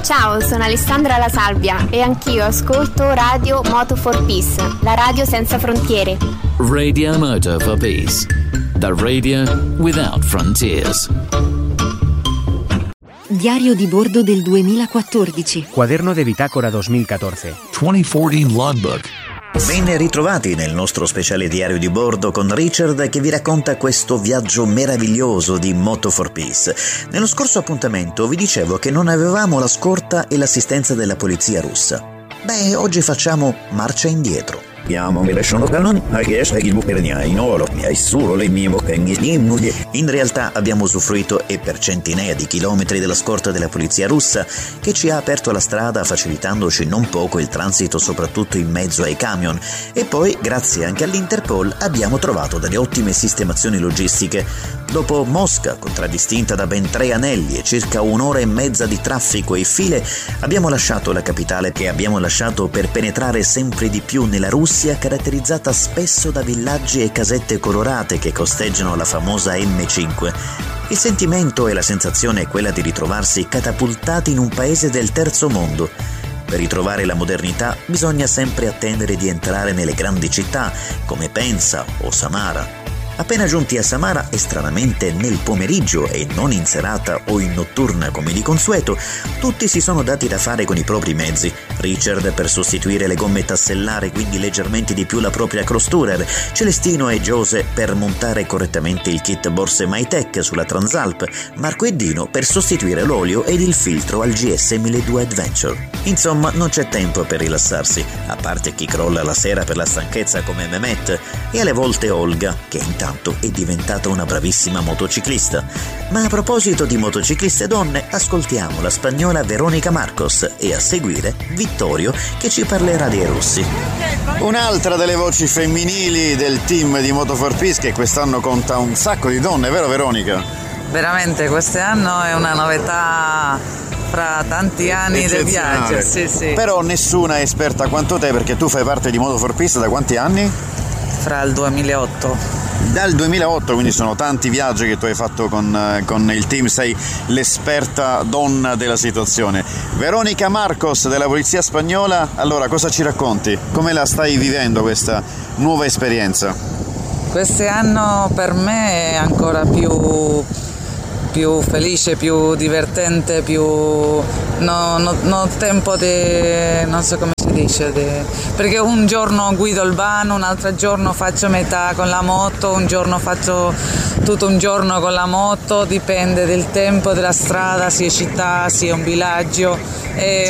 Ciao, sono Alessandra La Salvia e anch'io ascolto Radio Moto for Peace, la radio senza frontiere. Radio Moto for Peace, the radio without frontiers. Diario di bordo del 2014. Quaderno de bitácora 2014. 2014 logbook. Ben ritrovati nel nostro speciale diario di bordo con Richard che vi racconta questo viaggio meraviglioso di Moto for Peace. Nello scorso appuntamento vi dicevo che non avevamo la scorta e l'assistenza della polizia russa. Oggi facciamo marcia indietro. In realtà abbiamo usufruito e per centinaia di chilometri della scorta della polizia russa che ci ha aperto la strada facilitandoci non poco il transito soprattutto in mezzo ai camion e poi grazie anche all'Interpol abbiamo trovato delle ottime sistemazioni logistiche. Dopo Mosca, contraddistinta da ben 3 anelli e circa 1 ora e mezza di traffico e file, abbiamo lasciato la capitale che abbiamo lasciato per penetrare sempre di più nella Russia caratterizzata spesso da villaggi e casette colorate che costeggiano la famosa M5. Il sentimento e la sensazione è quella di ritrovarsi catapultati in un paese del terzo mondo. Per ritrovare la modernità bisogna sempre attendere di entrare nelle grandi città come Penza o Samara. Appena giunti a Samara e stranamente nel pomeriggio e non in serata o in notturna come di consueto, tutti si sono dati da fare con i propri mezzi. Richard per sostituire le gomme tassellare, quindi leggermente di più la propria crosstourer, Celestino e Giose per montare correttamente il kit borse Mytech sulla Transalp, Marco e Dino per sostituire l'olio ed il filtro al GS 1002 Adventure. Insomma, non c'è tempo per rilassarsi, a parte chi crolla la sera per la stanchezza come Mehmet e alle volte Olga, che intanto è diventata una bravissima motociclista. Ma a proposito di motocicliste donne, ascoltiamo la spagnola Veronica Marcos e a seguire Vittorio che ci parlerà dei russi. Un'altra delle voci femminili del team di Moto for Peace che quest'anno conta un sacco di donne, vero Veronica? Veramente quest'anno è una novità fra tanti anni del viaggio, sì. Però nessuna è esperta quanto te perché tu fai parte di Moto for Peace da quanti anni? Fra il 2008. Dal 2008, quindi sono tanti viaggi che tu hai fatto con il team, sei l'esperta donna della situazione. Veronica Marcos della Polizia Spagnola, allora cosa ci racconti? Come la stai vivendo questa nuova esperienza? Quest'anno per me è ancora più felice, più divertente, no tempo di, non so come si dice, perché un giorno guido il van, un altro giorno faccio metà con la moto, un giorno faccio tutto un giorno con la moto, dipende del tempo della strada, sia città, sia un villaggio.